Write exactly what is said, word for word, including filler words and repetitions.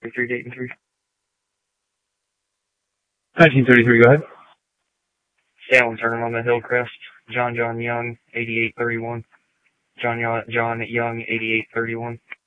thirty-three, Dayton three. nineteen thirty-three, go ahead. Salem Turner on the Hillcrest. John John Young, eighty-eight thirty-one. John John Young, eighty-eight thirty-one.